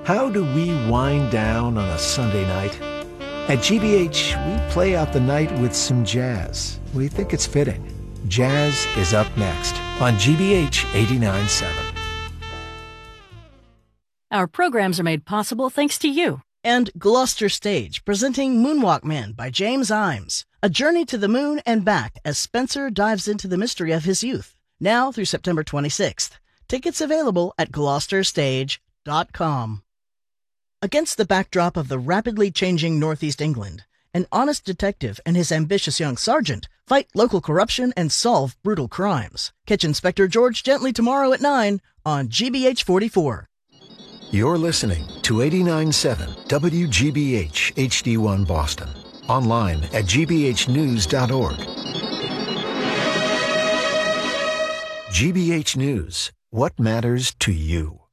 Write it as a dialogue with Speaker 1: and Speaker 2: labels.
Speaker 1: How do we wind down on a Sunday night? At GBH, we play out the night with some jazz. We think it's fitting. Jazz is up next on GBH 89.7.
Speaker 2: Our programs are made possible thanks to you.
Speaker 3: And Gloucester Stage, presenting Moonwalk Man by James Imes. A journey to the moon and back as Spencer dives into the mystery of his youth. Now through September 26th. Tickets available at gloucesterstage.com. Against the backdrop of the rapidly changing Northeast England, an honest detective and his ambitious young sergeant fight local corruption and solve brutal crimes. Catch Inspector George Gently tomorrow at 9 on GBH 44.
Speaker 1: You're listening to 89.7 WGBH HD1 Boston. Online at gbhnews.org. GBH News. What matters to you?